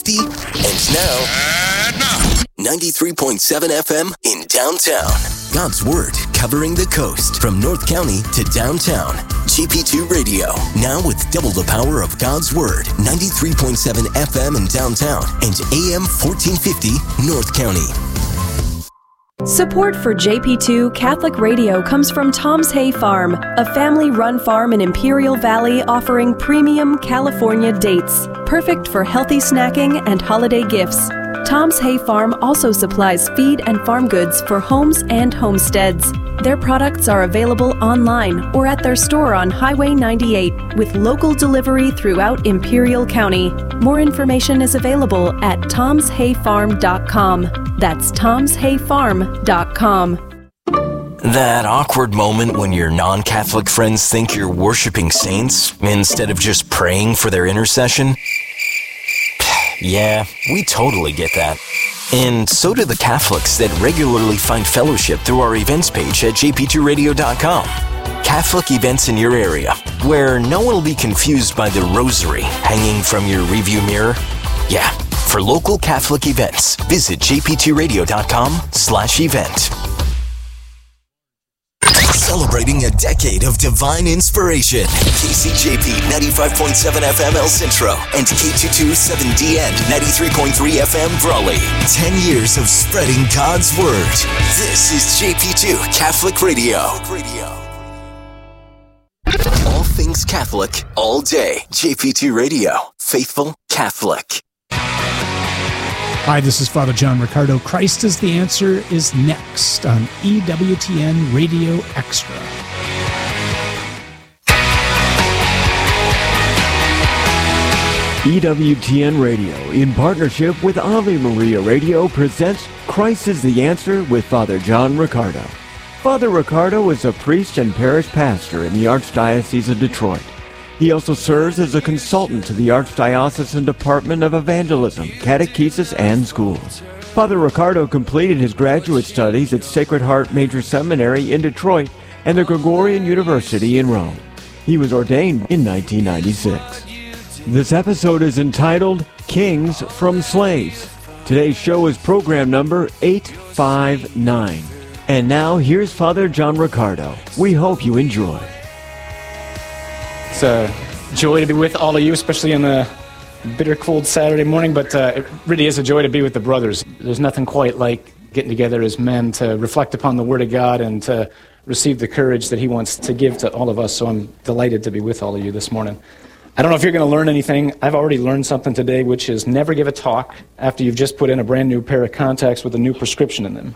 1450, and now 93.7 FM in downtown. God's Word covering the coast from North County to downtown. JP2 Radio, now with double the power of God's Word. 93.7 FM in downtown and AM 1450 North County. Support for JP2 Catholic Radio comes from Tom's Hay Farm, a family-run farm in Imperial Valley offering premium California dates, perfect for healthy snacking and holiday gifts. Tom's Hay Farm also supplies feed and farm goods for homes and homesteads. Their products are available online or at their store on Highway 98 with local delivery throughout Imperial County. More information is available at tomshayfarm.com. That's tomshayfarm.com. That awkward moment when your non-Catholic friends think you're worshiping saints instead of just praying for their intercession? Yeah, we totally get that. And so do the Catholics that regularly find fellowship through our events page at jp2radio.com. Catholic events in your area, where no one will be confused by the rosary hanging from your review mirror. Yeah, for local Catholic events, visit jp2radio.com/event. Celebrating a decade of divine inspiration. KCJP 95.7 FM El Centro and K227DN 93.3 FM Brawley. 10 years of spreading God's Word. This is JP2 Catholic Radio. All things Catholic, all day. JP2 Radio. Faithful Catholic. Hi, this is Father John Riccardo. Christ is the Answer is next on EWTN Radio Extra. EWTN Radio, in partnership with Ave Maria Radio, presents Christ is the Answer with Father John Riccardo. Father Riccardo is a priest and parish pastor in the Archdiocese of Detroit. He also serves as a consultant to the Archdiocesan Department of Evangelism, Catechesis, and Schools. Father Riccardo completed his graduate studies at Sacred Heart Major Seminary in Detroit and the Gregorian University in Rome. He was ordained in 1996. This episode is entitled Kings from Slaves. Today's show is program number 859. And now, here's Father John Riccardo. We hope you enjoy. It's a joy to be with all of you, especially on a bitter cold Saturday morning, but it really is a joy to be with the brothers. There's nothing quite like getting together as men to reflect upon the Word of God and to receive the courage that He wants to give to all of us, so I'm delighted to be with all of you this morning. I don't know if you're going to learn anything. I've already learned something today, which is never give a talk after you've just put in a brand new pair of contacts with a new prescription in them.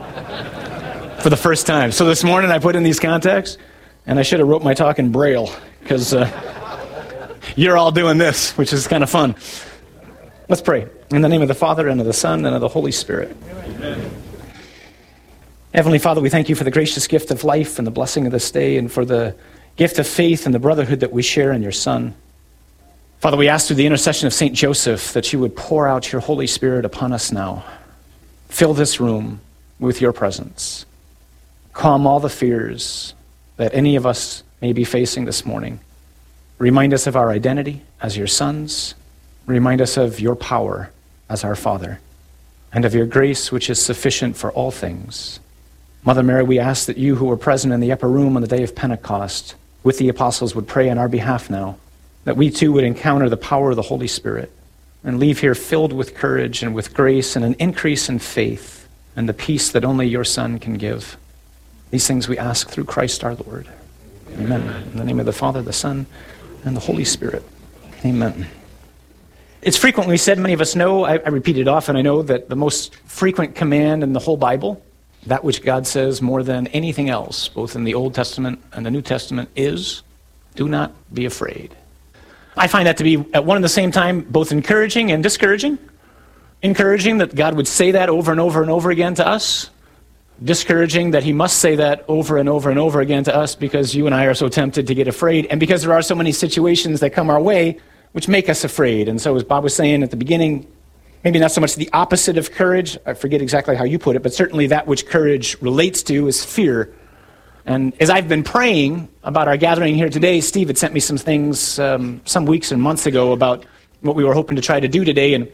For the first time. So this morning I put in these contacts, and I should have wrote my talk in Braille, because you're all doing this, which is kind of fun. Let's pray. In the name of the Father, and of the Son, and of the Holy Spirit. Amen. Heavenly Father, we thank you for the gracious gift of life and the blessing of this day, and for the gift of faith and the brotherhood that we share in your Son. Father, we ask through the intercession of St. Joseph that you would pour out your Holy Spirit upon us now. Fill this room with your presence. Calm all the fears that any of us may be facing this morning. Remind us of our identity as your sons. Remind us of your power as our Father, and of your grace which is sufficient for all things. Mother Mary, we ask that you who were present in the upper room on the day of Pentecost with the apostles would pray on our behalf now, that we too would encounter the power of the Holy Spirit and leave here filled with courage and with grace and an increase in faith and the peace that only your Son can give. These things we ask through Christ our Lord. Amen. In the name of the Father, the Son, and the Holy Spirit. Amen. It's frequently said, many of us know, I repeat it often, I know that the most frequent command in the whole Bible, that which God says more than anything else, both in the Old Testament and the New Testament, is, do not be afraid. I find that to be, at one and the same time, both encouraging and discouraging. Encouraging that God would say that over and over and over again to us. Discouraging that he must say that over and over and over again to us because you and I are so tempted to get afraid, and because there are so many situations that come our way which make us afraid. And so as Bob was saying at the beginning, maybe not so much the opposite of courage, I forget exactly how you put it, but certainly that which courage relates to is fear. And as I've been praying about our gathering here today, Steve had sent me some things some weeks and months ago about what we were hoping to try to do today, and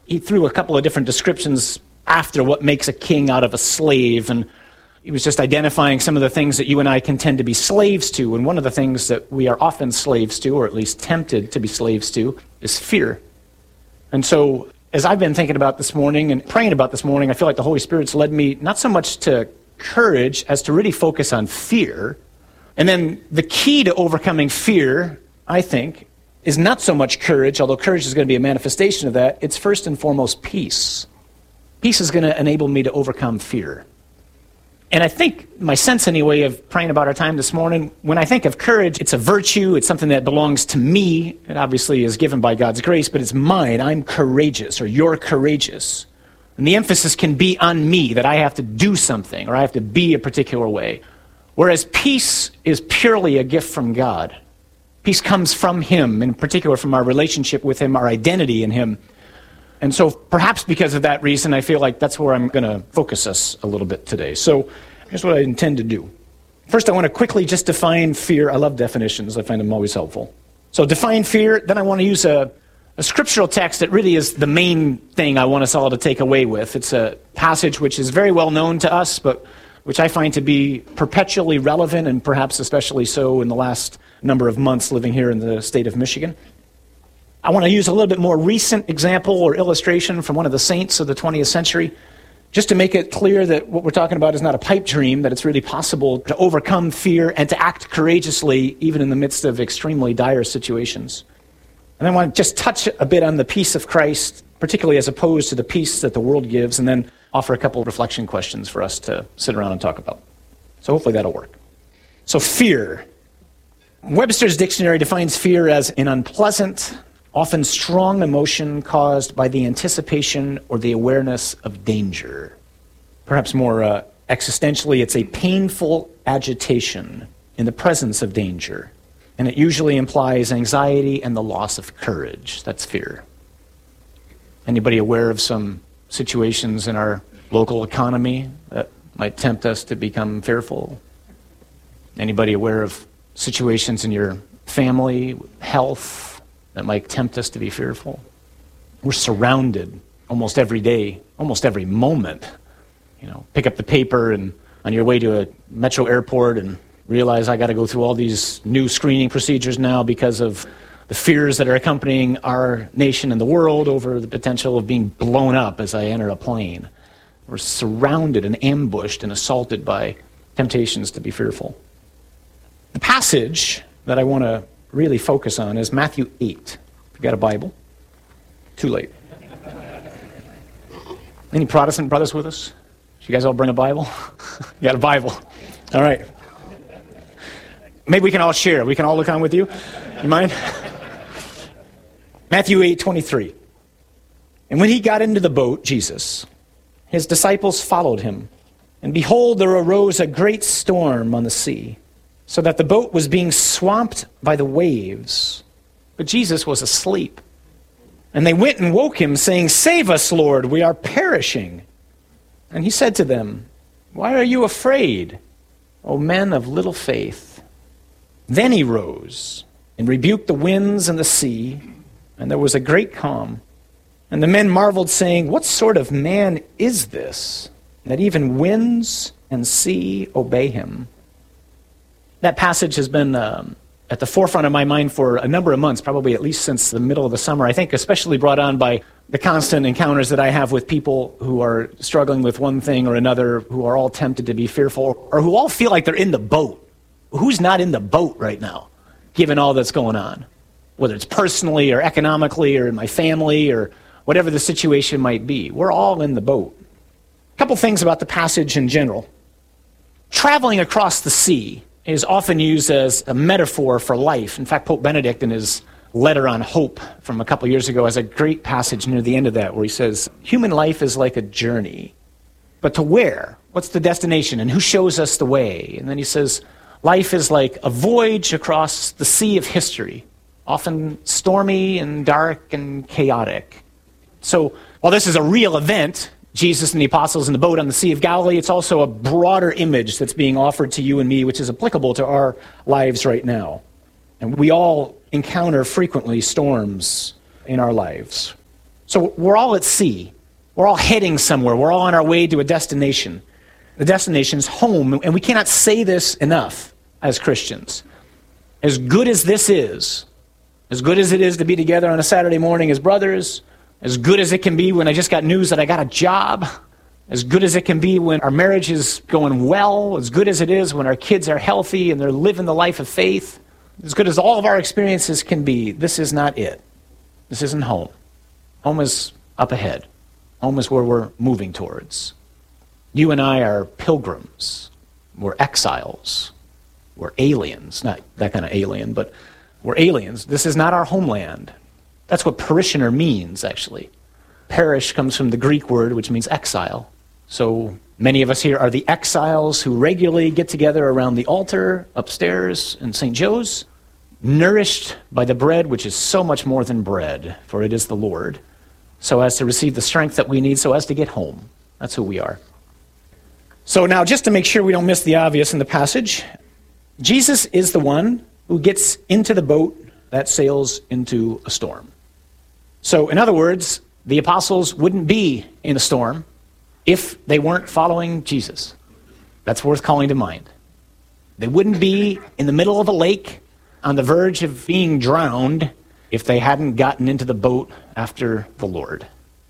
he threw a couple of different descriptions after what makes a king out of a slave, and he was just identifying some of the things that you and I can tend to be slaves to, and one of the things that we are often slaves to, or at least tempted to be slaves to, is fear. And so, as I've been thinking about this morning and praying about this morning, I feel like the Holy Spirit's led me not so much to courage as to really focus on fear. And then the key to overcoming fear, I think, is not so much courage, although courage is going to be a manifestation of that. It's first and foremost peace. Peace is going to enable me to overcome fear. And I think my sense anyway of praying about our time this morning, when I think of courage, it's a virtue, it's something that belongs to me. It obviously is given by God's grace, but it's mine. I'm courageous, or you're courageous. And the emphasis can be on me, that I have to do something, or I have to be a particular way. Whereas peace is purely a gift from God. Peace comes from Him, in particular from our relationship with Him, our identity in Him. And so perhaps because of that reason, I feel like that's where I'm going to focus us a little bit today. So here's what I intend to do. First, I want to quickly just define fear. I love definitions. I find them always helpful. So define fear. Then I want to use a scriptural text that really is the main thing I want us all to take away with. It's a passage which is very well known to us, but which I find to be perpetually relevant, and perhaps especially so in the last number of months living here in the state of Michigan. I want to use a little bit more recent example or illustration from one of the saints of the 20th century, just to make it clear that what we're talking about is not a pipe dream, that it's really possible to overcome fear and to act courageously even in the midst of extremely dire situations. And I want to just touch a bit on the peace of Christ, particularly as opposed to the peace that the world gives, and then offer a couple of reflection questions for us to sit around and talk about. So hopefully that'll work. So fear. Webster's dictionary defines fear as an unpleasant, often strong emotion caused by the anticipation or the awareness of danger. Perhaps more existentially, it's a painful agitation in the presence of danger, and it usually implies anxiety and the loss of courage. That's fear. Anybody aware of some situations in our local economy that might tempt us to become fearful? Anybody aware of situations in your family, health, that might tempt us to be fearful? We're surrounded almost every day, almost every moment. Pick up the paper and on your way to a metro airport and realize I got to go through all these new screening procedures now because of the fears that are accompanying our nation and the world over the potential of being blown up as I enter a plane. We're surrounded and ambushed and assaulted by temptations to be fearful. The passage that I want to really focus on is Matthew 8. If you've got a Bible, too late. Any Protestant brothers with us? You guys all bring a Bible? You got a Bible. All right. Maybe we can all share. We can all look on with you. You mind? Matthew 8:23. And when he got into the boat, Jesus, his disciples followed him. And behold, there arose a great storm on the sea, so that the boat was being swamped by the waves. But Jesus was asleep. And they went and woke him, saying, "Save us, Lord, we are perishing." And he said to them, "Why are you afraid, O men of little faith?" Then he rose and rebuked the winds and the sea, and there was a great calm. And the men marveled, saying, "What sort of man is this, that even winds and sea obey him?" That passage has been at the forefront of my mind for a number of months, probably at least since the middle of the summer. I think especially brought on by the constant encounters that I have with people who are struggling with one thing or another, who are all tempted to be fearful, or who all feel like they're in the boat. Who's not in the boat right now, given all that's going on? Whether it's personally or economically or in my family or whatever the situation might be. We're all in the boat. A couple things about the passage in general. Traveling across the sea is often used as a metaphor for life. In fact, Pope Benedict, in his letter on hope from a couple years ago, has a great passage near the end of that where he says, human life is like a journey. But to where? What's the destination? And who shows us the way? And then he says, life is like a voyage across the sea of history, often stormy and dark and chaotic. So while this is a real event, Jesus and the apostles in the boat on the Sea of Galilee, it's also a broader image that's being offered to you and me, which is applicable to our lives right now. And we all encounter frequently storms in our lives. So we're all at sea. We're all heading somewhere. We're all on our way to a destination. The destination's home, and we cannot say this enough as Christians. As good as this is, as good as it is to be together on a Saturday morning as brothers, as good as it can be when I just got news that I got a job, as good as it can be when our marriage is going well, as good as it is when our kids are healthy and they're living the life of faith, as good as all of our experiences can be, this is not it. This isn't home. Home is up ahead. Home is where we're moving towards. You and I are pilgrims. We're exiles. We're aliens. Not that kind of alien, but we're aliens. This is not our homeland. That's what parishioner means, actually. Parish comes from the Greek word, which means exile. So many of us here are the exiles who regularly get together around the altar upstairs in St. Joe's, nourished by the bread, which is so much more than bread, for it is the Lord, so as to receive the strength that we need, so as to get home. That's who we are. So now, just to make sure we don't miss the obvious in the passage, Jesus is the one who gets into the boat that sails into a storm. So, in other words, the apostles wouldn't be in a storm if they weren't following Jesus. That's worth calling to mind. They wouldn't be in the middle of a lake on the verge of being drowned if they hadn't gotten into the boat after the Lord.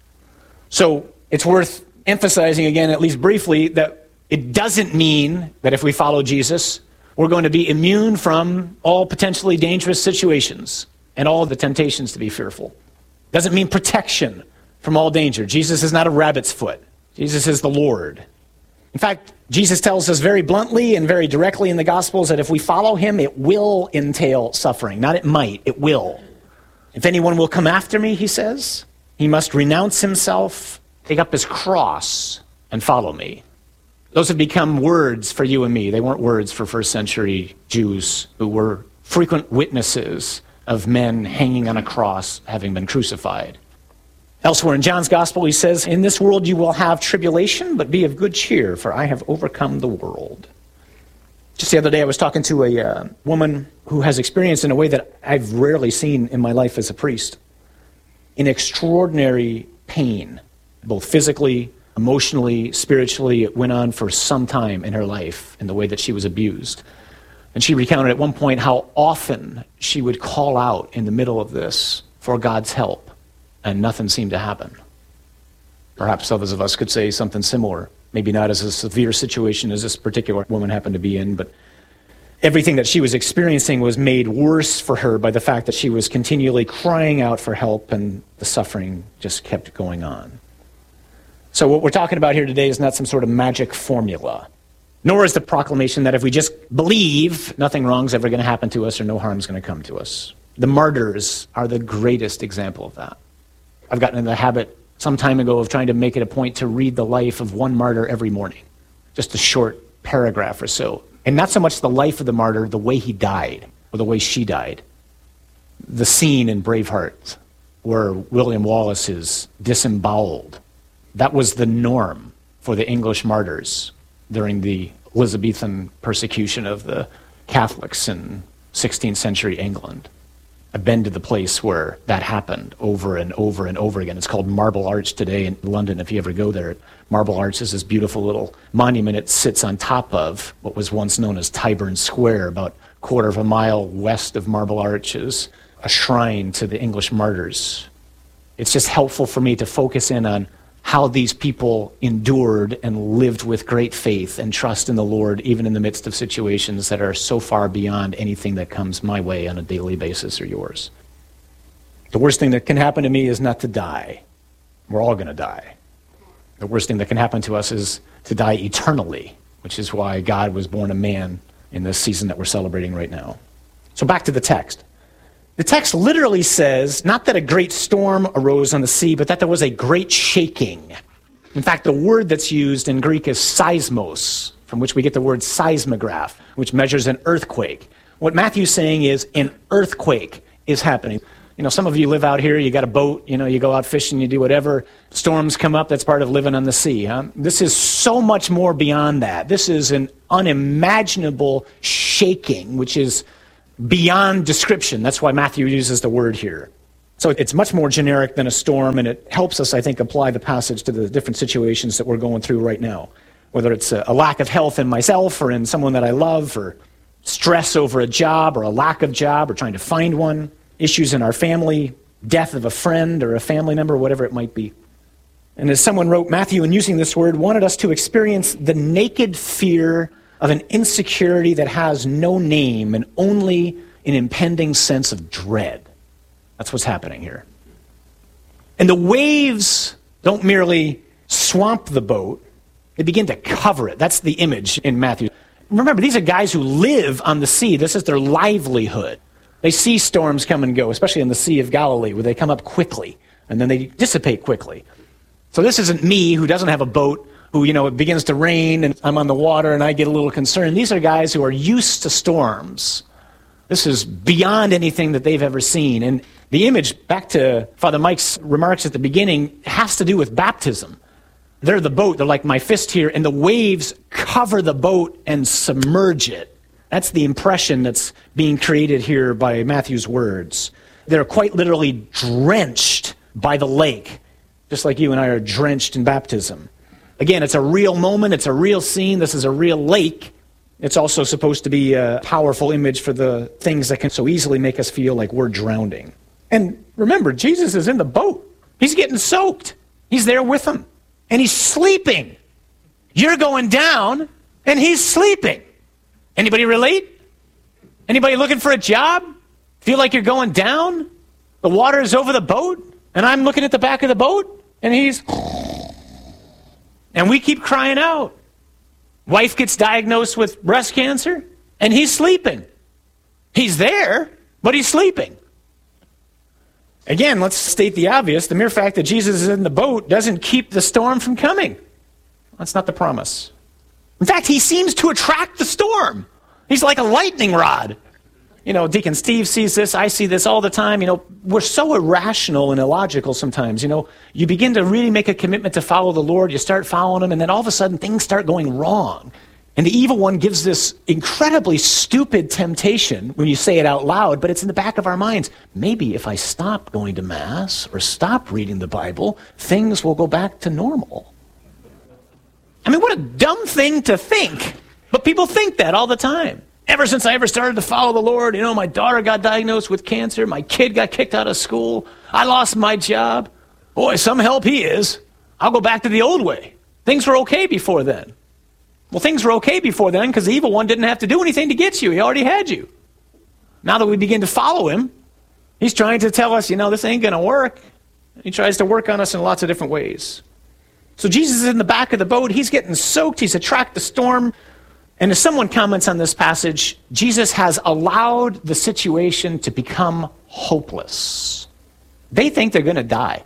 So, it's worth emphasizing again, at least briefly, that it doesn't mean that if we follow Jesus, we're going to be immune from all potentially dangerous situations and all the temptations to be fearful. It doesn't mean protection from all danger. Jesus is not a rabbit's foot. Jesus is the Lord. In fact, Jesus tells us very bluntly and very directly in the Gospels that if we follow him, it will entail suffering. Not it might, it will. If anyone will come after me, he says, he must renounce himself, take up his cross, and follow me. Those have become words for you and me. They weren't words for first century Jews who were frequent witnesses of men hanging on a cross having been crucified. Elsewhere in John's Gospel, he says, in this world you will have tribulation, but be of good cheer, for I have overcome the world. Just the other day I was talking to a woman who has experienced in a way that I've rarely seen in my life as a priest, in extraordinary pain, both physically, emotionally, spiritually. It went on for some time in her life in the way that she was abused. And she recounted at one point how often she would call out in the middle of this for God's help, and nothing seemed to happen. Perhaps others of us could say something similar. Maybe not as a severe situation as this particular woman happened to be in, but everything that she was experiencing was made worse for her by the fact that she was continually crying out for help, and the suffering just kept going on. So what we're talking about here today is not some sort of magic formula, nor is the proclamation that if we just believe, nothing wrong's ever going to happen to us or no harm's going to come to us. The martyrs are the greatest example of that. I've gotten in the habit some time ago of trying to make it a point to read the life of one martyr every morning, just a short paragraph or so. And not so much the life of the martyr, the way he died, or the way she died. The scene in Braveheart where William Wallace is disemboweled. That was the norm for the English martyrs during the Elizabethan persecution of the Catholics in 16th century England. I've been to the place where that happened over and over and over again. It's called Marble Arch today in London, if you ever go there. Marble Arch is this beautiful little monument. It sits on top of what was once known as Tyburn Square, about a quarter of a mile west of Marble Arch is a shrine to the English martyrs. It's just helpful for me to focus in on how these people endured and lived with great faith and trust in the Lord, even in the midst of situations that are so far beyond anything that comes my way on a daily basis or yours. The worst thing that can happen to me is not to die. We're all going to die. The worst thing that can happen to us is to die eternally, which is why God was born a man in this season that we're celebrating right now. So back to the text. The text literally says, not that a great storm arose on the sea, but that there was a great shaking. In fact, the word that's used in Greek is seismos, from which we get the word seismograph, which measures an earthquake. What Matthew's saying is an earthquake is happening. You know, some of you live out here, you got a boat, you go out fishing, you do whatever. Storms come up, that's part of living on the sea. Huh? This is so much more beyond that. This is an unimaginable shaking, which is beyond description. That's why Matthew uses the word here. So it's much more generic than a storm, and it helps us, I think, apply the passage to the different situations that we're going through right now. Whether it's a lack of health in myself or in someone that I love, or stress over a job or a lack of job or trying to find one, issues in our family, death of a friend or a family member, whatever it might be. And as someone wrote, Matthew, in using this word, wanted us to experience the naked fear of an insecurity that has no name and only an impending sense of dread. That's what's happening here. And the waves don't merely swamp the boat, they begin to cover it. That's the image in Matthew. Remember, these are guys who live on the sea. This is their livelihood. They see storms come and go, especially in the Sea of Galilee, where they come up quickly, and then they dissipate quickly. So this isn't me, who doesn't have a boat, who, it begins to rain, and I'm on the water, and I get a little concerned. These are guys who are used to storms. This is beyond anything that they've ever seen. And the image, back to Father Mike's remarks at the beginning, has to do with baptism. They're the boat. They're like my fist here, and the waves cover the boat and submerge it. That's the impression that's being created here by Matthew's words. They're quite literally drenched by the lake, just like you and I are drenched in baptism. Again, it's a real moment. It's a real scene. This is a real lake. It's also supposed to be a powerful image for the things that can so easily make us feel like we're drowning. And remember, Jesus is in the boat. He's getting soaked. He's there with them. And he's sleeping. You're going down, and he's sleeping. Anybody relate? Anybody looking for a job? Feel like you're going down? The water is over the boat, and I'm looking at the back of the boat, and he's... And we keep crying out. Wife gets diagnosed with breast cancer, and he's sleeping. He's there, but he's sleeping. Again, let's state the obvious. The mere fact that Jesus is in the boat doesn't keep the storm from coming. That's not the promise. In fact, he seems to attract the storm. He's like a lightning rod. Deacon Steve sees this. I see this all the time. We're so irrational and illogical sometimes. You begin to really make a commitment to follow the Lord. You start following him, and then all of a sudden things start going wrong. And the evil one gives this incredibly stupid temptation when you say it out loud, but it's in the back of our minds. Maybe if I stop going to Mass or stop reading the Bible, things will go back to normal. I mean, what a dumb thing to think. But people think that all the time. Ever since I ever started to follow the Lord, my daughter got diagnosed with cancer, my kid got kicked out of school, I lost my job. Boy, some help he is. I'll go back to the old way. Things were okay before then. Well, things were okay before then because the evil one didn't have to do anything to get you. He already had you. Now that we begin to follow him, he's trying to tell us, this ain't going to work. He tries to work on us in lots of different ways. So Jesus is in the back of the boat. He's getting soaked. He's attracted the storm. And as someone comments on this passage, Jesus has allowed the situation to become hopeless. They think they're going to die.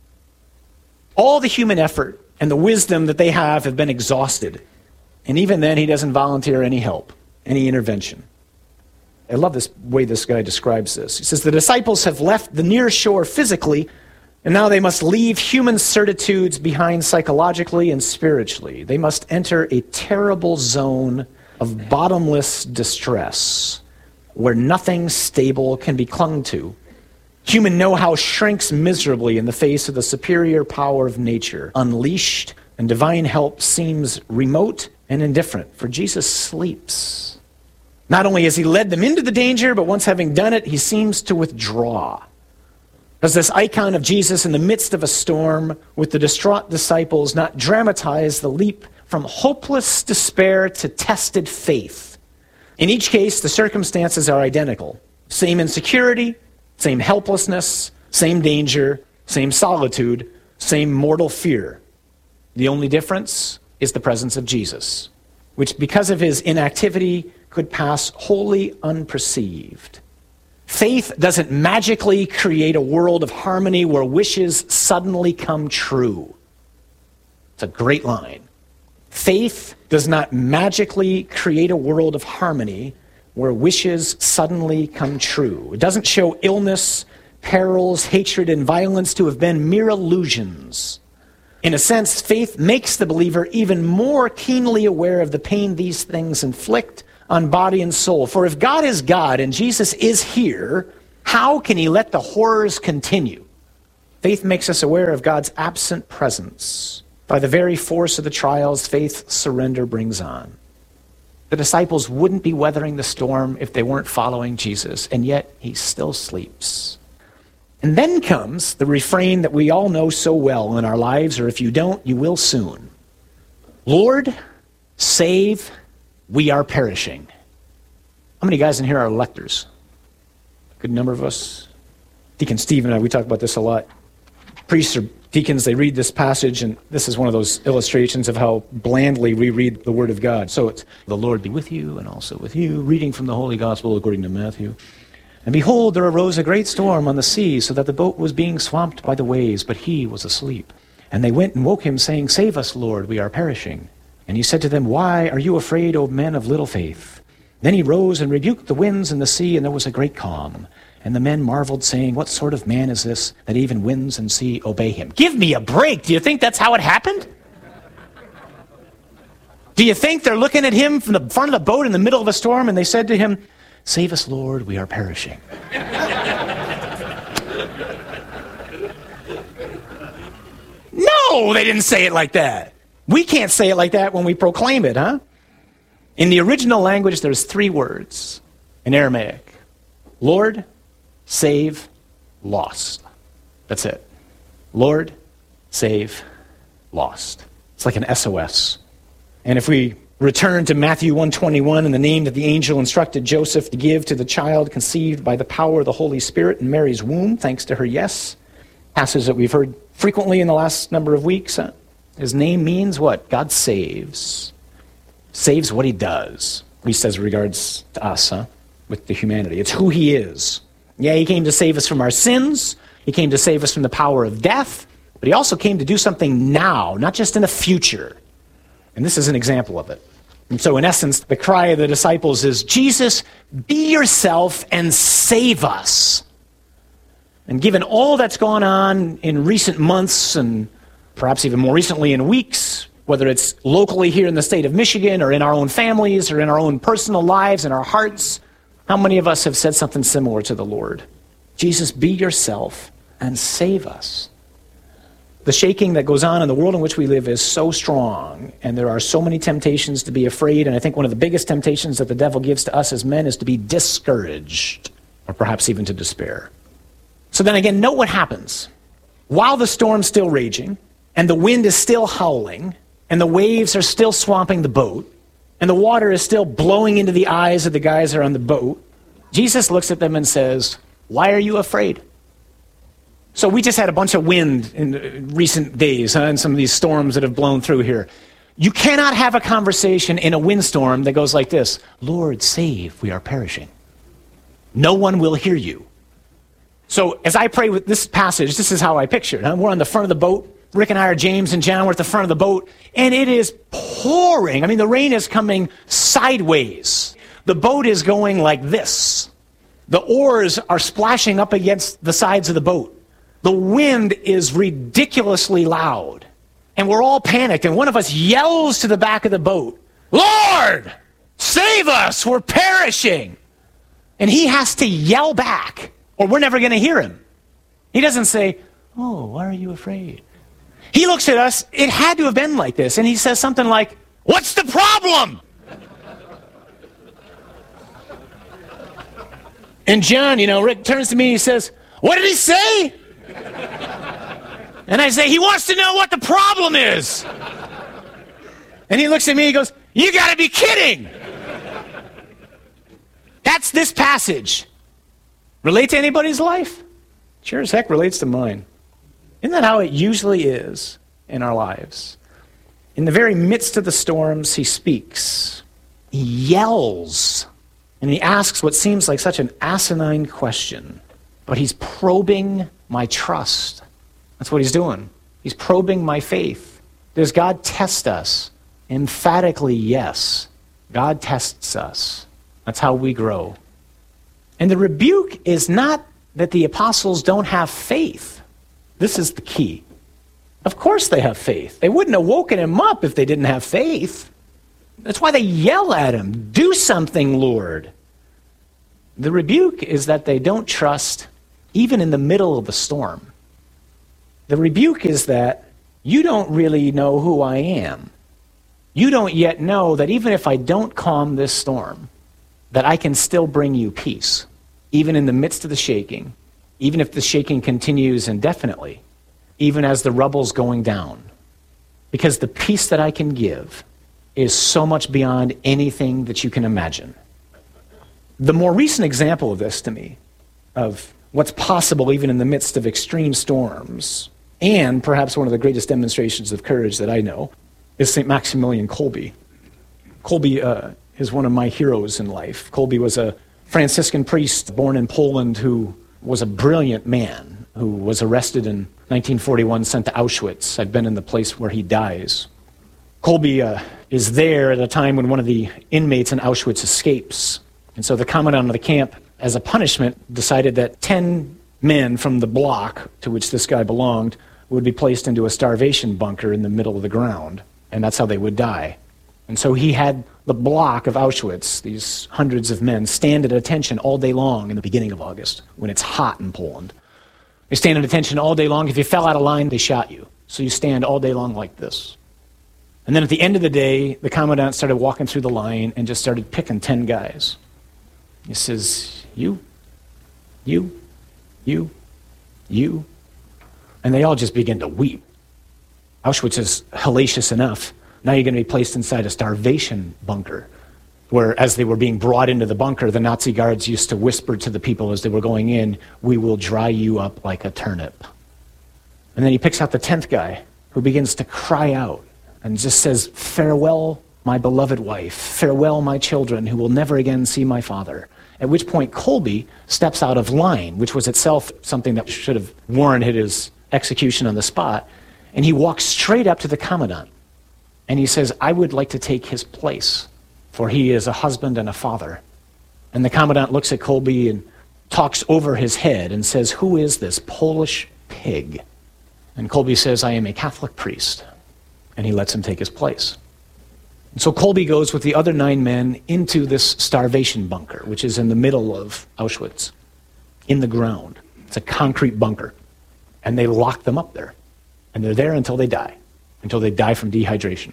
All the human effort and the wisdom that they have been exhausted. And even then, he doesn't volunteer any help, any intervention. I love this way this guy describes this. He says, the disciples have left the near shore physically, and now they must leave human certitudes behind psychologically and spiritually. They must enter a terrible zone of bottomless distress, where nothing stable can be clung to. Human know-how shrinks miserably in the face of the superior power of nature, unleashed, and divine help seems remote and indifferent, for Jesus sleeps. Not only has he led them into the danger, but once having done it, he seems to withdraw. Does this icon of Jesus in the midst of a storm with the distraught disciples not dramatize the leap from hopeless despair to tested faith? In each case, the circumstances are identical. Same insecurity, same helplessness, same danger, same solitude, same mortal fear. The only difference is the presence of Jesus, which because of his inactivity could pass wholly unperceived. Faith doesn't magically create a world of harmony where wishes suddenly come true. It's a great line. Faith does not magically create a world of harmony where wishes suddenly come true. It doesn't show illness, perils, hatred, and violence to have been mere illusions. In a sense, faith makes the believer even more keenly aware of the pain these things inflict on body and soul. For if God is God and Jesus is here, How can he let the horrors continue? Faith makes us aware of God's absent presence. By the very force of the trials, faith's surrender brings on. The disciples wouldn't be weathering the storm if they weren't following Jesus, and yet he still sleeps. And then comes the refrain that we all know so well in our lives, or if you don't, you will soon. Lord, save, we are perishing. How many guys in here are electors? A good number of us. Deacon Steve and I, we talk about this a lot. Priests or deacons, they read this passage, and this is one of those illustrations of how blandly we read the Word of God. So it's, the Lord be with you and also with you, reading from the Holy Gospel according to Matthew. And behold, there arose a great storm on the sea, so that the boat was being swamped by the waves, but he was asleep. And they went and woke him, saying, Save us, Lord, we are perishing. And he said to them, Why are you afraid, O men of little faith? Then he rose and rebuked the winds and the sea, and there was a great calm. And the men marveled, saying, What sort of man is this, that even winds and sea obey him? Give me a break. Do you think that's how it happened? Do you think they're looking at him from the front of the boat in the middle of a storm, and they said to him, Save us, Lord, we are perishing. No, they didn't say it like that. We can't say it like that when we proclaim it, huh? In the original language, there's 3 words in Aramaic. Lord, save, lost. That's it. Lord, save, lost. It's like an SOS. And if we return to Matthew 1:21 and the name that the angel instructed Joseph to give to the child conceived by the power of the Holy Spirit in Mary's womb, thanks to her yes, passage that we've heard frequently in the last number of weeks. His name means what? God saves. Saves what he does, at least as regards to us, with the humanity. It's who he is. Yeah, he came to save us from our sins. He came to save us from the power of death. But he also came to do something now, not just in the future. And this is an example of it. And so in essence, the cry of the disciples is, Jesus, be yourself and save us. And given all that's gone on in recent months, and perhaps even more recently in weeks, whether it's locally here in the state of Michigan or in our own families or in our own personal lives and our hearts, how many of us have said something similar to the Lord? Jesus, be yourself and save us. The shaking that goes on in the world in which we live is so strong, and there are so many temptations to be afraid, and I think one of the biggest temptations that the devil gives to us as men is to be discouraged, or perhaps even to despair. So then again, note what happens. While the storm's still raging, and the wind is still howling, and the waves are still swamping the boat, and the water is still blowing into the eyes of the guys that are on the boat, Jesus looks at them and says, Why are you afraid? So we just had a bunch of wind in recent days, and some of these storms that have blown through here. You cannot have a conversation in a windstorm that goes like this, Lord, save, we are perishing. No one will hear you. So as I pray with this passage, this is how I picture it. We're on the front of the boat. Rick and I are James and John. We're at the front of the boat, and it is pouring. I mean, the rain is coming sideways. The boat is going like this. The oars are splashing up against the sides of the boat. The wind is ridiculously loud, and we're all panicked, and one of us yells to the back of the boat, Lord, save us, we're perishing. And he has to yell back, or we're never going to hear him. He doesn't say, oh, why are you afraid? He looks at us, it had to have been like this, and he says something like, what's the problem? And John, Rick turns to me and he says, what did he say? And I say, he wants to know what the problem is. And he looks at me and he goes, you got to be kidding. That's this passage. Relate to anybody's life? Sure as heck relates to mine. Isn't that how it usually is in our lives? In the very midst of the storms, he speaks. He yells. And he asks what seems like such an asinine question. But he's probing my trust. That's what he's doing. He's probing my faith. Does God test us? Emphatically, yes. God tests us. That's how we grow. And the rebuke is not that the apostles don't have faith. This is the key. Of course they have faith. They wouldn't have woken him up if they didn't have faith. That's why they yell at him, do something, Lord. The rebuke is that they don't trust even in the middle of the storm. The rebuke is that you don't really know who I am. You don't yet know that even if I don't calm this storm, that I can still bring you peace, even in the midst of the shaking, even if the shaking continues indefinitely, even as the rubble's going down. Because the peace that I can give is so much beyond anything that you can imagine. The more recent example of this to me, of what's possible even in the midst of extreme storms, and perhaps one of the greatest demonstrations of courage that I know, is St. Maximilian Kolbe. Kolbe is one of my heroes in life. Kolbe was a Franciscan priest born in Poland who was a brilliant man who was arrested in 1941, sent to Auschwitz. I've been in the place where he dies. Kolbe is there at a time when one of the inmates in Auschwitz escapes. And so the commandant of the camp, as a punishment, decided that 10 men from the block to which this guy belonged would be placed into a starvation bunker in the middle of the ground. And that's how they would die. And so he had the block of Auschwitz, these hundreds of men, stand at attention all day long in the beginning of August, when it's hot in Poland. They stand at attention all day long. If you fell out of line, they shot you. So you stand all day long like this. And then at the end of the day, the commandant started walking through the line and just started picking 10 guys. He says, you. And they all just begin to weep. Auschwitz is hellacious enough. Now you're going to be placed inside a starvation bunker, where as they were being brought into the bunker, the Nazi guards used to whisper to the people as they were going in, "We will dry you up like a turnip." And then he picks out the 10th guy, who begins to cry out and just says, "Farewell, my beloved wife. Farewell, my children, who will never again see my father." At which point Kolbe steps out of line, which was itself something that should have warranted his execution on the spot. And he walks straight up to the commandant. And he says, "I would like to take his place, for he is a husband and a father." And the commandant looks at Kolbe and talks over his head and says, "Who is this Polish pig?" And Kolbe says, "I am a Catholic priest." And he lets him take his place. And so Kolbe goes with the other 9 men into this starvation bunker, which is in the middle of Auschwitz, in the ground. It's a concrete bunker. And they lock them up there. And they're there until they die from dehydration.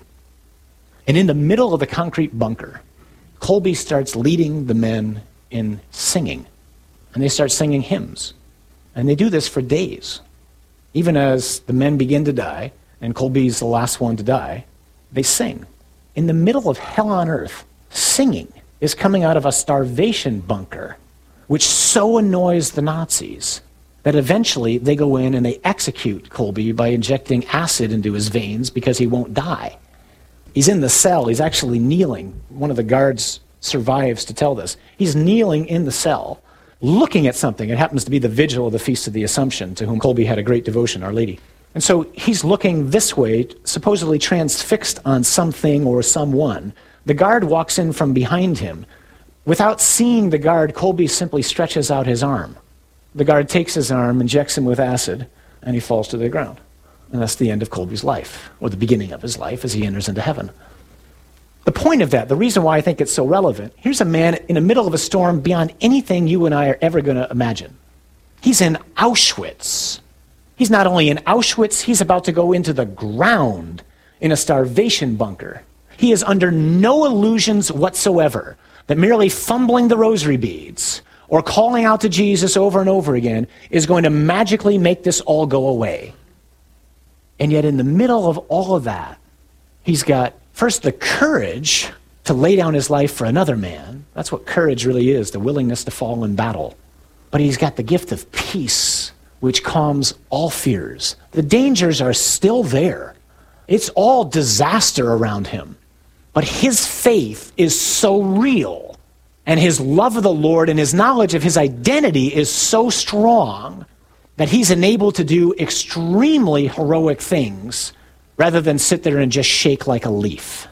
And in the middle of the concrete bunker, Kolbe starts leading the men in singing. And they start singing hymns. And they do this for days. Even as the men begin to die, and Kolbe's the last one to die, they sing. In the middle of hell on earth, singing is coming out of a starvation bunker, which so annoys the Nazis that eventually they go in and they execute Kolbe by injecting acid into his veins because he won't die. He's in the cell. He's actually kneeling. One of the guards survives to tell this. He's kneeling in the cell, looking at something. It happens to be the vigil of the Feast of the Assumption, to whom Kolbe had a great devotion, Our Lady. And so he's looking this way, supposedly transfixed on something or someone. The guard walks in from behind him. Without seeing the guard, Kolbe simply stretches out his arm. The guard takes his arm, injects him with acid, and he falls to the ground. And that's the end of Kolbe's life, or the beginning of his life as he enters into heaven. The point of that, the reason why I think it's so relevant, here's a man in the middle of a storm beyond anything you and I are ever going to imagine. He's in Auschwitz. He's not only in Auschwitz, he's about to go into the ground in a starvation bunker. He is under no illusions whatsoever that merely fumbling the rosary beads or calling out to Jesus over and over again is going to magically make this all go away. And yet in the middle of all of that, he's got first the courage to lay down his life for another man. That's what courage really is, the willingness to fall in battle. But he's got the gift of peace, which calms all fears. The dangers are still there. It's all disaster around him. But his faith is so real, and his love of the Lord and his knowledge of his identity is so strong that he's enabled to do extremely heroic things rather than sit there and just shake like a leaf.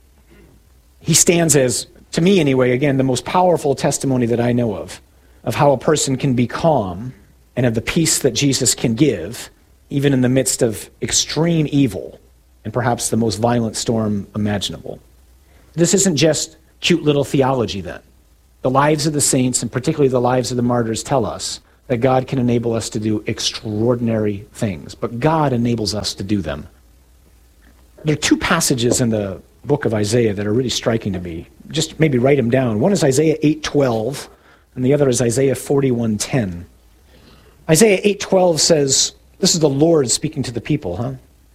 He stands as, to me anyway, again, the most powerful testimony that I know of how a person can be calm and of the peace that Jesus can give, even in the midst of extreme evil and perhaps the most violent storm imaginable. This isn't just cute little theology then. The lives of the saints, and particularly the lives of the martyrs, tell us that God can enable us to do extraordinary things, but God enables us to do them. There are two passages in the book of Isaiah that are really striking to me. Just maybe write them down. One is Isaiah 8:12, and the other is Isaiah 41:10. Isaiah 8:12 says, this is the Lord speaking to the people,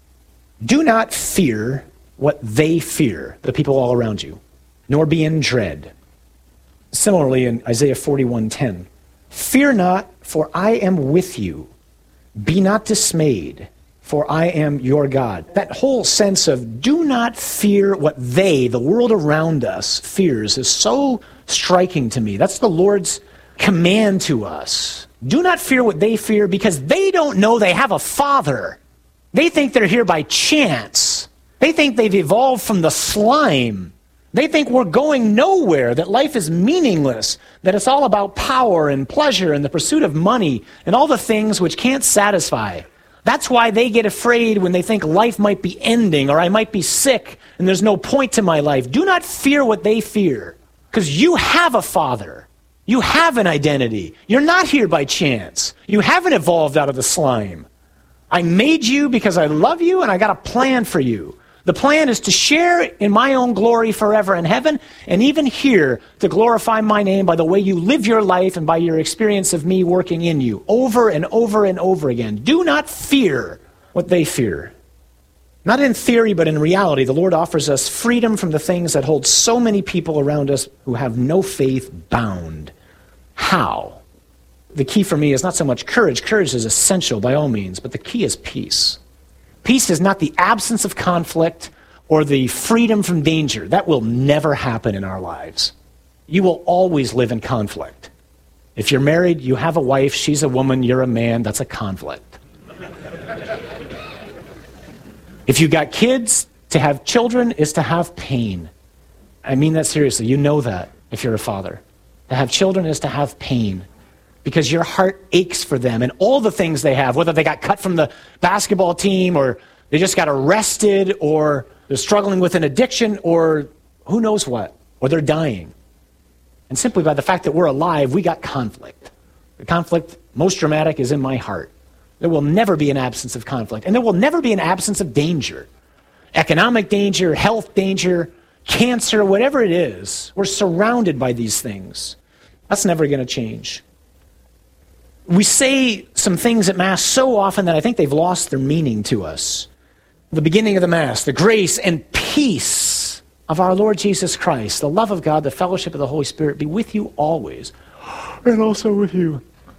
Do not fear what they fear, the people all around you, nor be in dread. Similarly, in Isaiah 41:10, fear not, for I am with you. Be not dismayed, for I am your God. That whole sense of do not fear what they, the world around us, fears is so striking to me. That's the Lord's command to us. Do not fear what they fear, because they don't know they have a father. They think they're here by chance. They think they've evolved from the slime. They think we're going nowhere, that life is meaningless, that it's all about power and pleasure and the pursuit of money and all the things which can't satisfy. That's why they get afraid when they think life might be ending or I might be sick and there's no point to my life. Do not fear what they fear, because you have a father. You have an identity. You're not here by chance. You haven't evolved out of the slime. I made you because I love you and I got a plan for you. The plan is to share in my own glory forever in heaven, and even here to glorify my name by the way you live your life and by your experience of me working in you over and over and over again. Do not fear what they fear. Not in theory, but in reality, the Lord offers us freedom from the things that hold so many people around us who have no faith bound. How? The key for me is not so much courage. Courage is essential by all means, but the key is peace. Peace is not the absence of conflict or the freedom from danger. That will never happen in our lives. You will always live in conflict. If you're married, you have a wife, she's a woman, you're a man, that's a conflict. If you got kids, to have children is to have pain. I mean that seriously. You know that if you're a father. To have children is to have pain, because your heart aches for them and all the things they have, whether they got cut from the basketball team or they just got arrested or they're struggling with an addiction or who knows what, or they're dying. And simply by the fact that we're alive, we got conflict. The conflict, most dramatic, is in my heart. There will never be an absence of conflict, and there will never be an absence of danger. Economic danger, health danger, cancer, whatever it is, we're surrounded by these things. That's never going to change. We say some things at Mass so often that I think they've lost their meaning to us. The beginning of the Mass, the grace and peace of our Lord Jesus Christ, the love of God, the fellowship of the Holy Spirit be with you always, and also with you.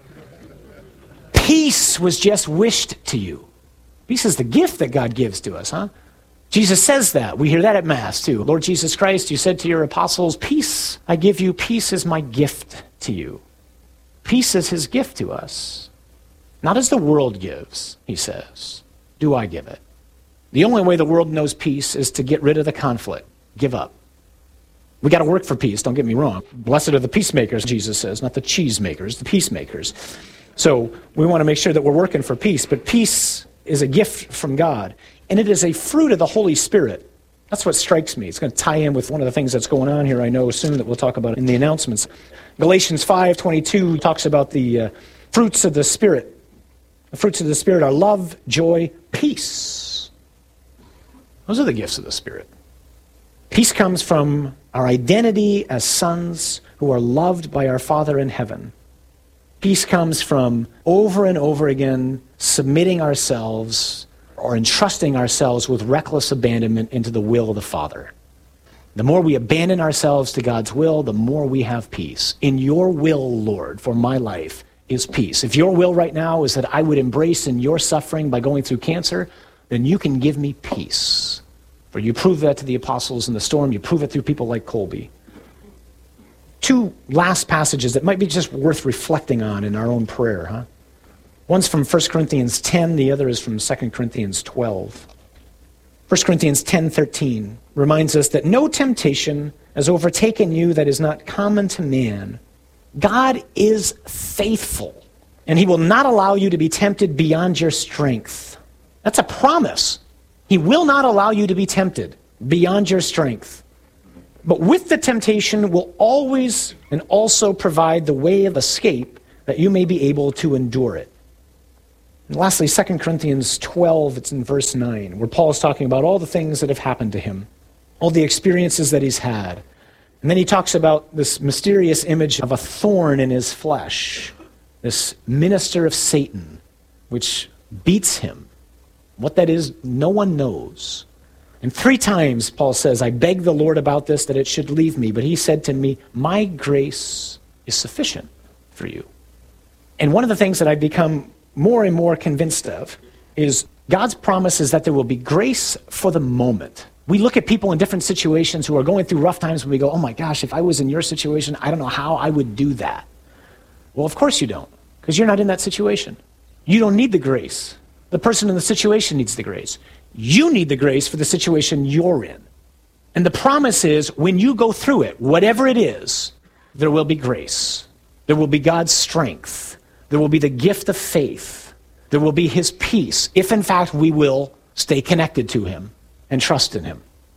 Peace was just wished to you. Peace is the gift that God gives to us, Jesus says that. We hear that at Mass too. Lord Jesus Christ, you said to your apostles, peace I give you, peace is my gift to you. Peace is his gift to us. Not as the world gives, he says. Do I give it? The only way the world knows peace is to get rid of the conflict. Give up. We got to work for peace, don't get me wrong. Blessed are the peacemakers, Jesus says, not the cheesemakers, the peacemakers. So we want to make sure that we're working for peace, but peace is a gift from God, and it is a fruit of the Holy Spirit. That's what strikes me. It's going to tie in with one of the things that's going on here, I know soon, that we'll talk about in the announcements. Galatians 5:22 talks about the fruits of the Spirit. The fruits of the Spirit are love, joy, peace. Those are the gifts of the Spirit. Peace comes from our identity as sons who are loved by our Father in heaven. Peace comes from over and over again submitting ourselves or entrusting ourselves with reckless abandonment into the will of the Father. The more we abandon ourselves to God's will, the more we have peace. In your will, Lord, for my life is peace. If your will right now is that I would embrace in your suffering by going through cancer, then you can give me peace. For you prove that to the apostles in the storm. You prove it through people like Colby. Two last passages that might be just worth reflecting on in our own prayer. One's from 1 Corinthians 10. The other is from 2 Corinthians 12. 1 Corinthians 10:13 reminds us that no temptation has overtaken you that is not common to man. God is faithful, and he will not allow you to be tempted beyond your strength. That's a promise. He will not allow you to be tempted beyond your strength. but with the temptation will always and also provide the way of escape that you may be able to endure it. And lastly, 2 Corinthians 12, it's in verse 9, where Paul is talking about all the things that have happened to him, all the experiences that he's had. And then he talks about this mysterious image of a thorn in his flesh, this minister of Satan, which beats him. What that is, no one knows. And 3 times, Paul says, I begged the Lord about this, that it should leave me. But he said to me, my grace is sufficient for you. And one of the things that I've become more and more convinced of is God's promise is that there will be grace for the moment. We look at people in different situations who are going through rough times and we go, oh my gosh, if I was in your situation, I don't know how I would do that. Well, of course you don't, because you're not in that situation. You don't need the grace. The person in the situation needs the grace. You need the grace for the situation you're in. And the promise is when you go through it, whatever it is, there will be grace. There will be God's strength. There will be the gift of faith. There will be his peace, if in fact we will stay connected to him and trust in him.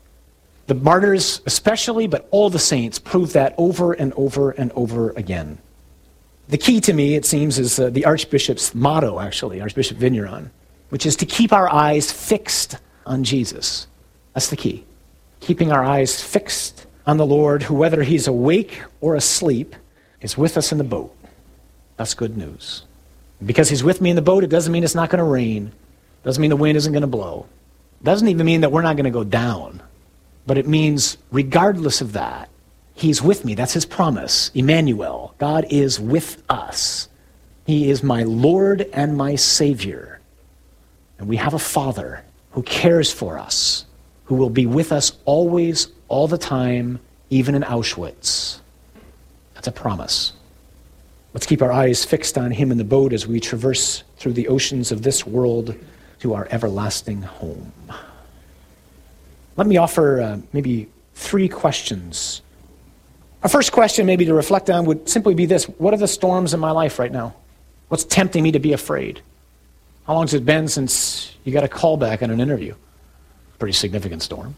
The martyrs especially, but all the saints prove that over and over and over again. The key to me, it seems, is the Archbishop's motto, actually, Archbishop Vigneron, which is to keep our eyes fixed on Jesus. That's the key. Keeping our eyes fixed on the Lord, who, whether he's awake or asleep, is with us in the boat. That's good news. Because he's with me in the boat, it doesn't mean it's not going to rain. It doesn't mean the wind isn't going to blow. It doesn't even mean that we're not going to go down. But it means, regardless of that, he's with me. That's his promise. Emmanuel, God is with us. He is my Lord and my Savior. And we have a Father who cares for us, who will be with us always, all the time, even in Auschwitz. That's a promise. Let's keep our eyes fixed on him in the boat as we traverse through the oceans of this world to our everlasting home. Let me offer maybe 3 questions. Our first question maybe to reflect on would simply be this: what are the storms in my life right now? What's tempting me to be afraid? How long has it been since you got a call back on an interview? Pretty significant storm.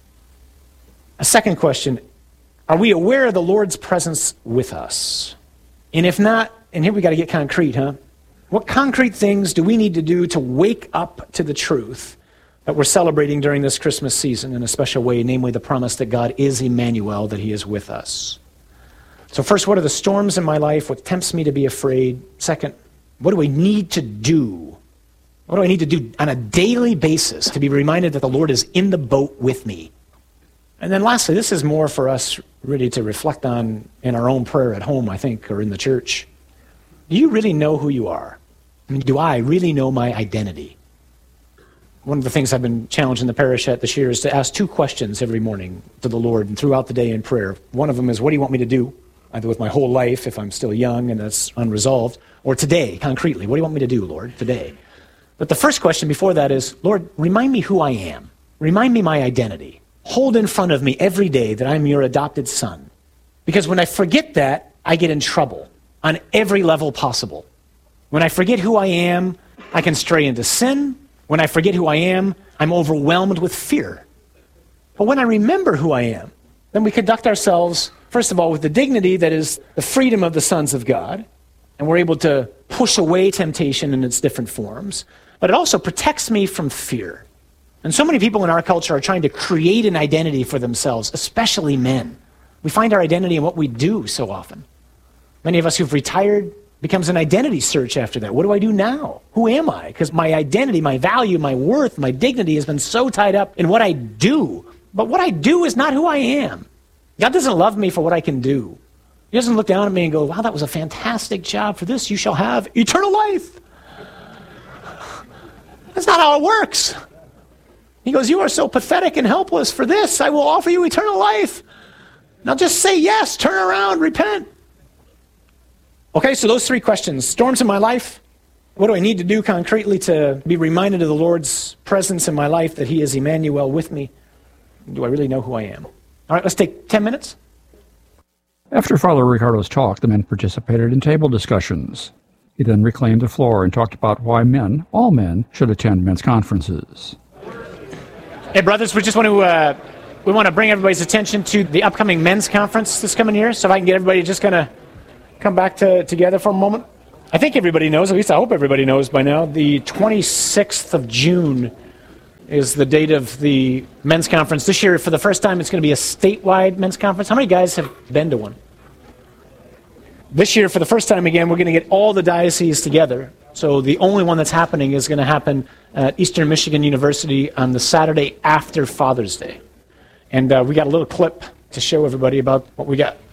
A second question: are we aware of the Lord's presence with us? And if not, and here we got to get concrete, what concrete things do we need to do to wake up to the truth that we're celebrating during this Christmas season in a special way, namely the promise that God is Emmanuel, that he is with us? So first, what are the storms in my life? What tempts me to be afraid? Second, what do I need to do? What do I need to do on a daily basis to be reminded that the Lord is in the boat with me? And then lastly, this is more for us really to reflect on in our own prayer at home, I think, or in the church. Do you really know who you are? I mean, do I really know my identity? One of the things I've been challenged in the parish at this year is to ask 2 questions every morning to the Lord and throughout the day in prayer. One of them is, what do you want me to do? Either with my whole life, if I'm still young and that's unresolved, or today, concretely. What do you want me to do, Lord, today? But the first question before that is, Lord, remind me who I am. Remind me my identity. Hold in front of me every day that I'm your adopted son. Because when I forget that, I get in trouble on every level possible. When I forget who I am, I can stray into sin. When I forget who I am, I'm overwhelmed with fear. But when I remember who I am, then we conduct ourselves, first of all, with the dignity that is the freedom of the sons of God, and we're able to push away temptation in its different forms. But it also protects me from fear. And so many people in our culture are trying to create an identity for themselves, especially men. We find our identity in what we do so often. Many of us who've retired becomes an identity search after that. What do I do now? Who am I? Because my identity, my value, my worth, my dignity has been so tied up in what I do. But what I do is not who I am. God doesn't love me for what I can do. He doesn't look down at me and go, wow, that was a fantastic job. For this, you shall have eternal life. That's not how it works. He goes, you are so pathetic and helpless. For this, I will offer you eternal life. Now just say yes, turn around, repent. Okay, so those 3 questions. Storms in my life. What do I need to do concretely to be reminded of the Lord's presence in my life, that he is Emmanuel with me? Do I really know who I am? All right, let's take 10 minutes. After Father Ricardo's talk, the men participated in table discussions. He then reclaimed the floor and talked about why men, all men, should attend men's conferences. Hey, brothers, we just want to we want to bring everybody's attention to the upcoming men's conference this coming year. So if I can get everybody just kind of come back together for a moment. I think everybody knows, at least I hope everybody knows by now, the 26th of June is the date of the men's conference. This year, for the first time, it's going to be a statewide men's conference. How many guys have been to one? This year, for the first time again, we're going to get all the dioceses together. So the only one that's happening is going to happen at Eastern Michigan University on the Saturday after Father's Day. And we got a little clip to show everybody about what we got.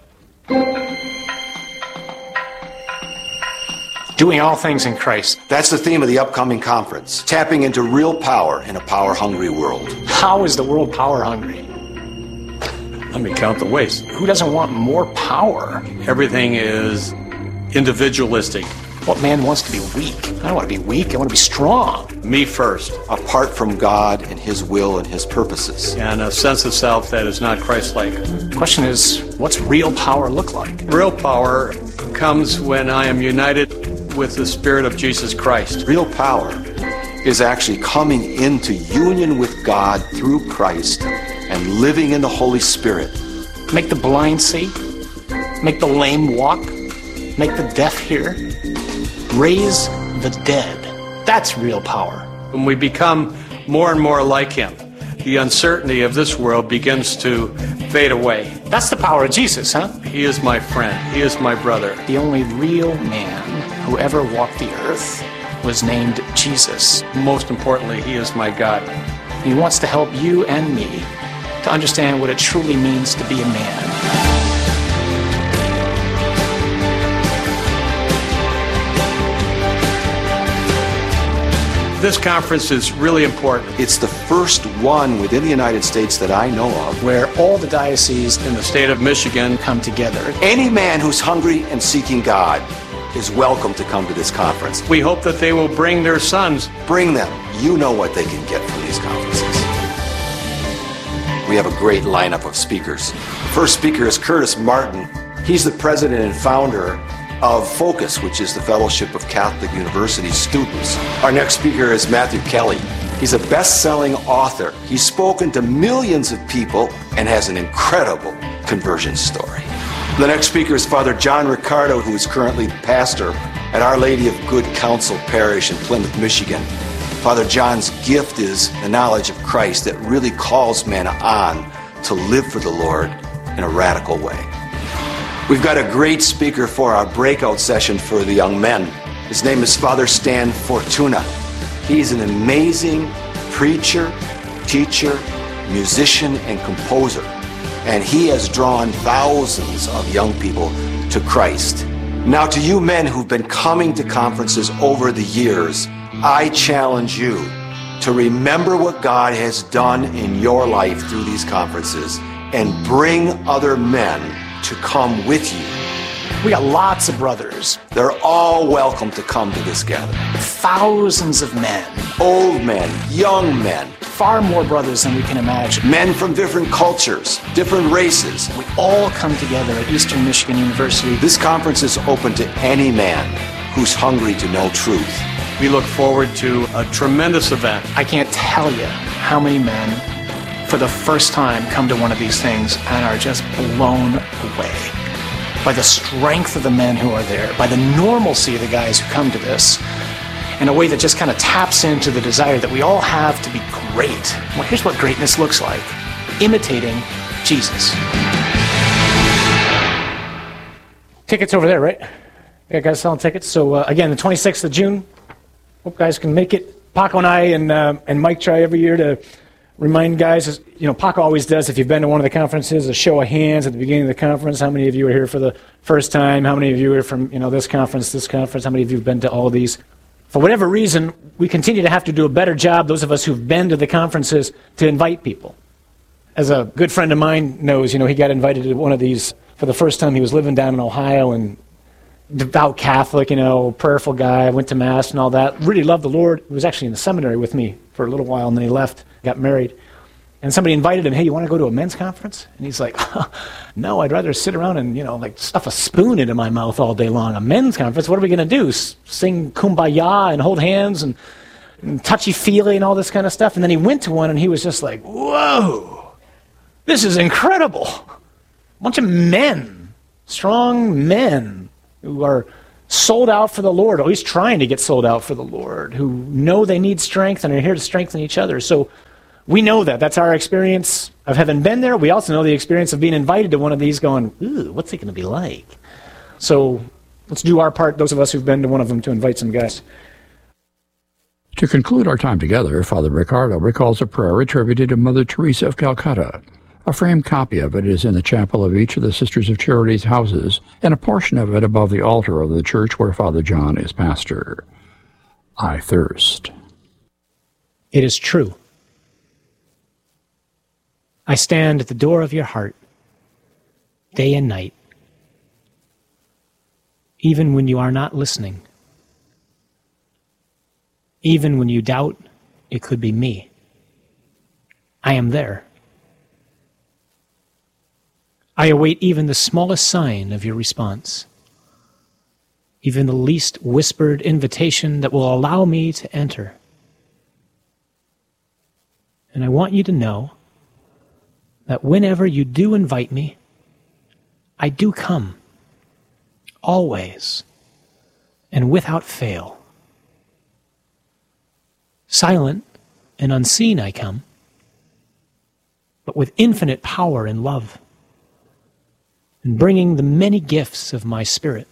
Doing all things in Christ. That's the theme of the upcoming conference. Tapping into real power in a power-hungry world. How is the world power-hungry? Let me count the ways. Who doesn't want more power? Everything is individualistic. What man wants to be weak? I don't want to be weak. I want to be strong. Me first. Apart from God and His will and His purposes. And a sense of self that is not Christ-like. The question is, what's real power look like? Real power comes when I am united with the Spirit of Jesus Christ. Real power is actually coming into union with God through Christ and living in the Holy Spirit. Make the blind see, make the lame walk, make the deaf hear, raise the dead. That's real power. When we become more and more like Him, the uncertainty of this world begins to fade away. That's the power of Jesus, huh? He is my friend. He is my brother. The only real man who ever walked the earth was named Jesus. Most importantly, He is my God. He wants to help you and me to understand what it truly means to be a man. This conference is really important. It's the first one within the United States that I know of where all the dioceses in the state of Michigan come together. Any man who's hungry and seeking God is welcome to come to this conference. We hope that they will bring their sons. Bring them. You know what they can get from these conferences. We have a great lineup of speakers. The first speaker is Curtis Martin. He's the president and founder of Focus, which is the Fellowship of Catholic University Students. Our next speaker is Matthew Kelly. He's a best-selling author. He's spoken to millions of people and has an incredible conversion story. The next speaker is Father John Riccardo, who is currently the pastor at Our Lady of Good Counsel Parish in Plymouth, Michigan. Father John's gift is the knowledge of Christ that really calls men on to live for the Lord in a radical way. We've got a great speaker for our breakout session for the young men. His name is Father Stan Fortuna. He's an amazing preacher, teacher, musician, and composer. And he has drawn thousands of young people to Christ. Now, to you men who've been coming to conferences over the years, I challenge you to remember what God has done in your life through these conferences and bring other men to come with you. We got lots of brothers. They're all welcome to come to this gathering. Thousands of men. Old men, young men. Far more brothers than we can imagine. Men from different cultures, different races. We all come together at Eastern Michigan University. This conference is open to any man who's hungry to know truth. We look forward to a tremendous event. I can't tell you how many men for the first time come to one of these things and are just blown away by the strength of the men who are there, by the normalcy of the guys who come to this, in a way that just kind of taps into the desire that we all have to be great. Well, here's what greatness looks like: imitating Jesus. Tickets over there, right? Yeah, guys selling tickets. So again, the 26th of June. Hope guys can make it. Paco and I and Mike try every year to remind guys, as you know, Paco always does, if you've been to one of the conferences, a show of hands at the beginning of the conference. How many of you are here for the first time? How many of you are from, this conference? How many of you have been to all of these? For whatever reason, we continue to have to do a better job, those of us who've been to the conferences, to invite people. As a good friend of mine knows, he got invited to one of these for the first time. He was living down in Ohio and devout Catholic, prayerful guy, went to Mass and all that. Really loved the Lord. He was actually in the seminary with me for a little while, and then he left, got married. And somebody invited him, hey, you want to go to a men's conference? And he's like, no, I'd rather sit around and, stuff a spoon into my mouth all day long. A men's conference? What are we going to do? Sing Kumbaya and hold hands and touchy-feely and all this kind of stuff? And then he went to one and he was just like, whoa, This is incredible. A bunch of men, strong men, who are sold out for the Lord, or at least trying to get sold out for the Lord, who know they need strength and are here to strengthen each other. So we know that. That's our experience of having been there. We also know the experience of being invited to one of these going, ooh, what's it going to be like? So let's do our part, those of us who've been to one of them, to invite some guys. To conclude our time together, Father Riccardo recalls a prayer attributed to Mother Teresa of Calcutta. A framed copy of it is in the chapel of each of the Sisters of Charity's houses, and a portion of it above the altar of the church where Father John is pastor. I thirst. It is true. I stand at the door of your heart, day and night, even when you are not listening, even when you doubt it could be me. I am there. I await even the smallest sign of your response, even the least whispered invitation that will allow me to enter. And I want you to know that whenever you do invite me, I do come, always, and without fail. Silent and unseen I come, but with infinite power and love, and bringing the many gifts of my Spirit.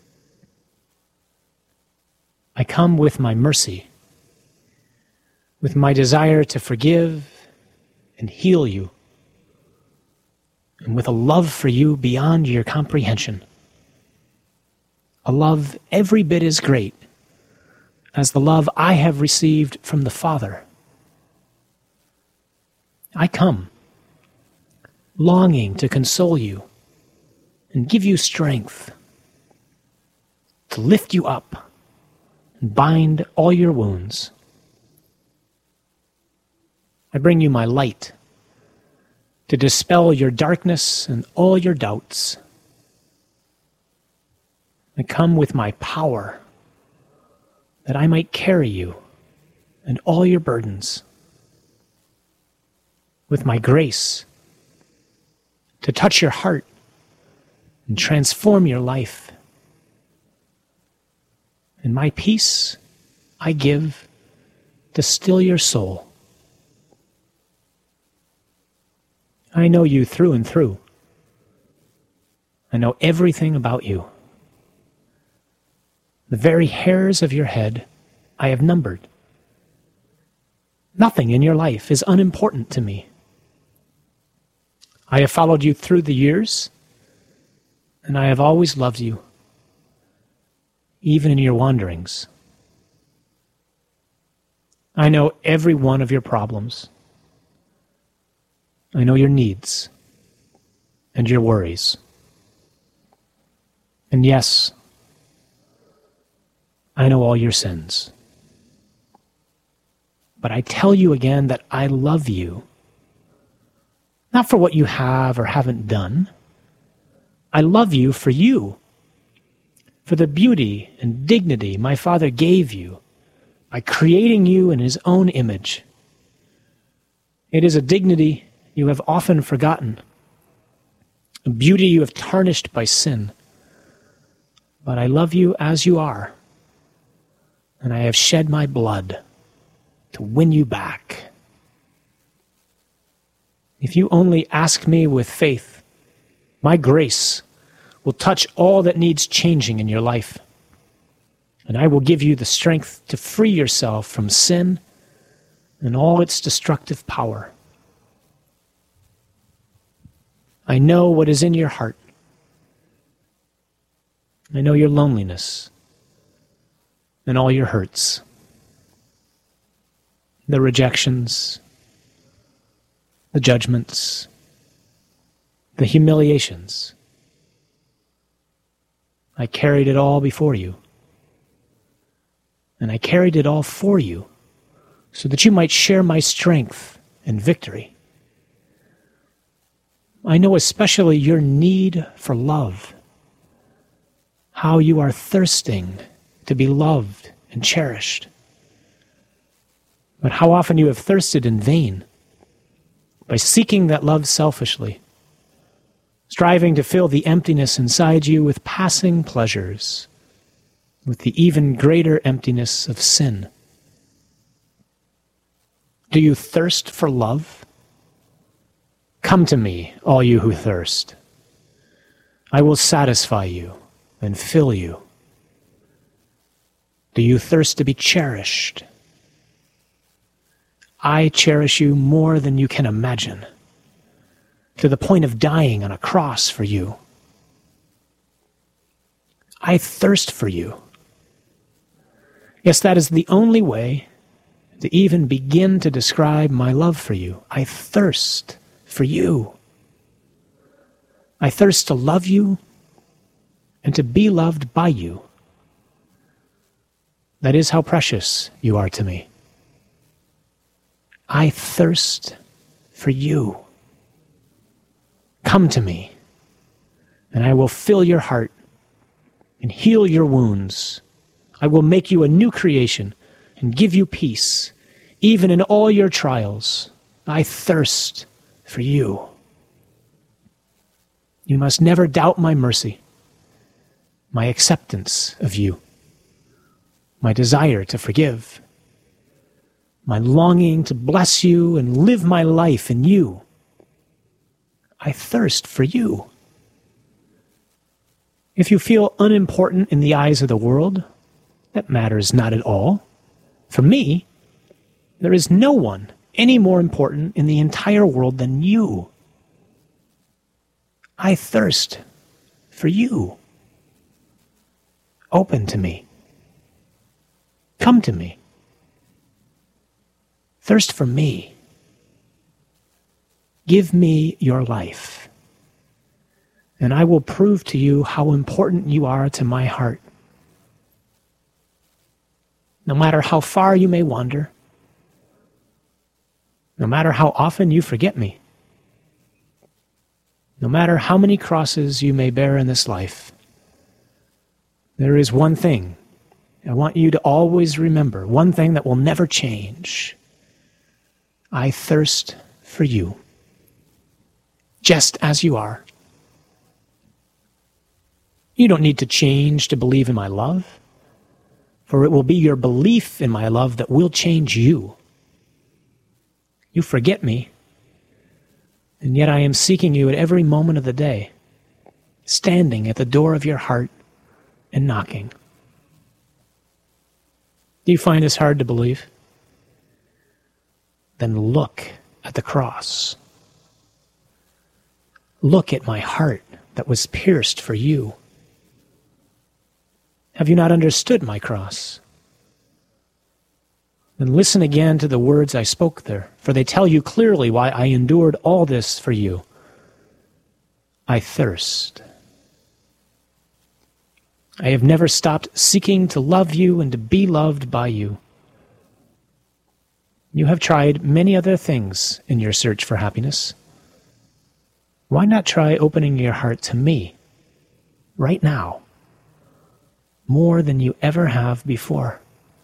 I come with my mercy, with my desire to forgive and heal you, and with a love for you beyond your comprehension. A love every bit as great as the love I have received from the Father. I come, longing to console you and give you strength, to lift you up and bind all your wounds. I bring you my light to dispel your darkness and all your doubts. I come with my power that I might carry you and all your burdens, with my grace to touch your heart and transform your life. And my peace I give to still your soul. I know you through and through. I know everything about you. The very hairs of your head I have numbered. Nothing in your life is unimportant to me. I have followed you through the years, and I have always loved you, even in your wanderings. I know every one of your problems. I know your needs and your worries. And yes, I know all your sins. But I tell you again that I love you, not for what you have or haven't done. I love you, for the beauty and dignity my Father gave you by creating you in His own image. It is a dignity you have often forgotten, a beauty you have tarnished by sin. But I love you as you are, and I have shed my blood to win you back. If you only ask me with faith, my grace will touch all that needs changing in your life, and I will give you the strength to free yourself from sin and all its destructive power. I know what is in your heart. I know your loneliness and all your hurts, the rejections, the judgments, the humiliations. I carried it all before you, and I carried it all for you so that you might share my strength and victory. I know especially your need for love, how you are thirsting to be loved and cherished, but how often you have thirsted in vain. by seeking that love selfishly, striving to fill the emptiness inside you with passing pleasures, with the even greater emptiness of sin? Do you thirst for love? Come to me, all you who thirst. I will satisfy you and fill you. Do you thirst to be cherished? I cherish you more than you can imagine, to the point of dying on a cross for you. I thirst for you. Yes, that is the only way to even begin to describe my love for you. I thirst for you. I thirst to love you and to be loved by you. That is how precious you are to me. I thirst for you. Come to me, and I will fill your heart and heal your wounds. I will make you a new creation and give you peace, even in all your trials. I thirst for you. You must never doubt my mercy, my acceptance of you, my desire to forgive, my longing to bless you and live my life in you. I thirst for you. If you feel unimportant in the eyes of the world, that matters not at all. For me, there is no one any more important in the entire world than you. I thirst for you. Open to me. Come to me. Thirst for me. Give me your life, and I will prove to you how important you are to my heart. No matter how far you may wander, no matter how often you forget me, no matter how many crosses you may bear in this life, there is one thing I want you to always remember, one thing that will never change. I thirst for you, just as you are. You don't need to change to believe in my love, for it will be your belief in my love that will change you. You forget me, and yet I am seeking you at every moment of the day, standing at the door of your heart and knocking. Do you find this hard to believe? Then look at the cross. Look at my heart that was pierced for you. Have you not understood my cross? Then listen again to the words I spoke there, for they tell you clearly why I endured all this for you. I thirst. I have never stopped seeking to love you and to be loved by you. You have tried many other things in your search for happiness. Why not try opening your heart to me, right now, more than you ever have before?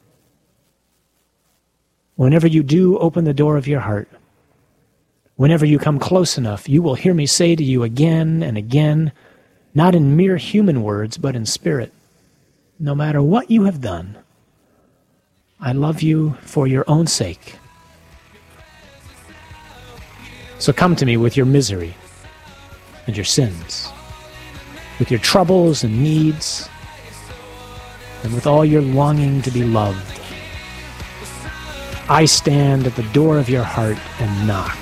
Whenever you do open the door of your heart, whenever you come close enough, you will hear me say to you again and again, not in mere human words, but in spirit, no matter what you have done, I love you for your own sake. So come to me with your misery and your sins, with your troubles and needs, and with all your longing to be loved. I stand at the door of your heart and knock.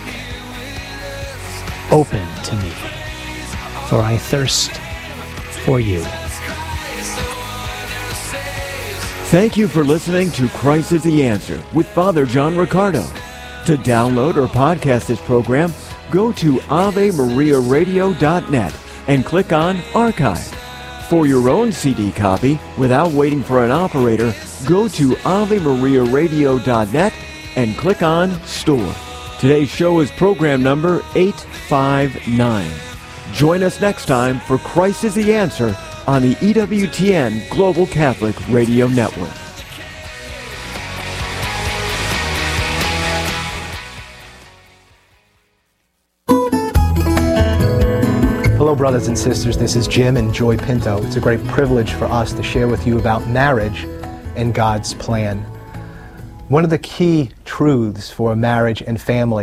Open to me, for I thirst for you. Thank you for listening to Christ is the Answer with Father John Riccardo. To download or podcast this program, go to AveMariaRadio.net and click on Archive. For your own CD copy, without waiting for an operator, go to AveMariaRadio.net and click on Store. Today's show is program number 859. Join us next time for Christ is the Answer on the EWTN Global Catholic Radio Network. Hello, brothers and sisters. This is Jim and Joy Pinto. It's a great privilege for us to share with you about marriage and God's plan. One of the key truths for marriage and family